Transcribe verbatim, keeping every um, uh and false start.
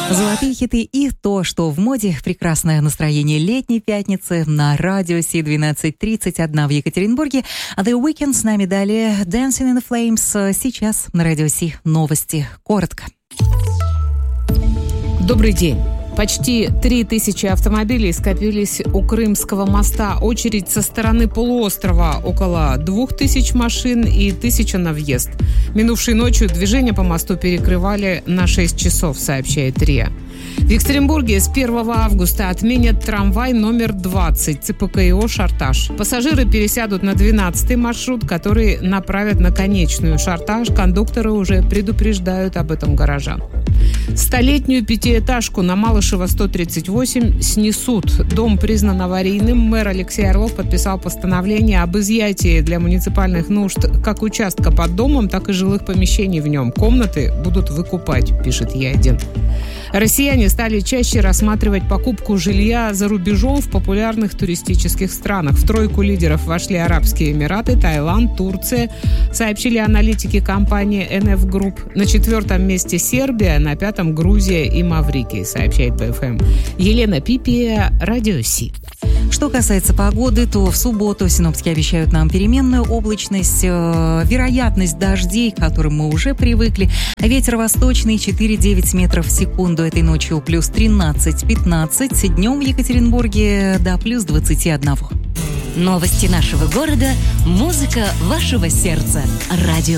Золотые хиты и то, что в моде. Прекрасное настроение летней пятницы на радио Си двенадцать тридцать один в Екатеринбурге. А The Weeknd с нами далее. Dancing in the Flames. Сейчас на радио Си новости. Коротко. Добрый день. Почти три тысячи автомобилей скопились у Крымского моста. Очередь со стороны полуострова около двух тысяч машин и тысяча на въезд. Минувшей ночью движение по мосту перекрывали на шесть часов, сообщает РИА. В Екатеринбурге с первого августа отменят трамвай номер двадцать ЦПКИО «Шартаж». Пассажиры пересядут на двенадцатый маршрут, который направят на конечную «Шартаж». Кондукторы уже предупреждают об этом горожан. Столетнюю пятиэтажку на Малышева сто тридцать восемь снесут. Дом признан аварийным. Мэр Алексей Орлов подписал постановление об изъятии для муниципальных нужд как участка под домом, так и жилых помещений в нем. Комнаты будут выкупать, пишет Е один. Россияне стали чаще рассматривать покупку жилья за рубежом в популярных туристических странах. В тройку лидеров вошли Арабские Эмираты, Таиланд, Турция, сообщили аналитики компании эн эф Group. На четвертом месте Сербия, на пятом Грузия и Маврикий, сообщает Бэ Эф Эм. Елена Пипия, Радио Си. Что касается погоды, то в субботу синоптики обещают нам переменную облачность, э, вероятность дождей, к которым мы уже привыкли. Ветер восточный четыре-девять метров в секунду. Этой ночью плюс тринадцать-пятнадцать. Днем в Екатеринбурге до плюс двадцать один. Новости нашего города, музыка вашего сердца. Радио